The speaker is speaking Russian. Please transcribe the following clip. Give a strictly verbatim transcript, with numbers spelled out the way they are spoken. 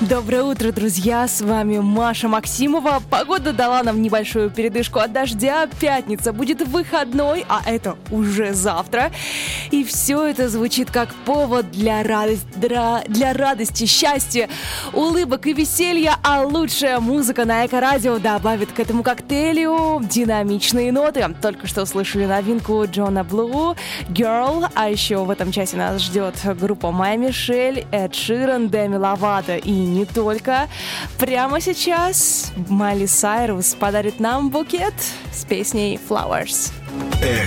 Доброе утро, друзья! С вами Маша Максимова. Погода дала нам небольшую передышку от дождя. Пятница будет выходной, а это уже завтра. И все это звучит как повод для, радость, для, для радости, счастья, улыбок и веселья. А лучшая музыка на Эко-радио добавит к этому коктейлю динамичные ноты. Только что слышали новинку Джона Блу, Girl. А еще в этом часе нас ждет группа Май Мишель, Эд Ширан, Деми Ловато и не только. Прямо сейчас Майли Сайрус подарит нам букет с песней Flowers.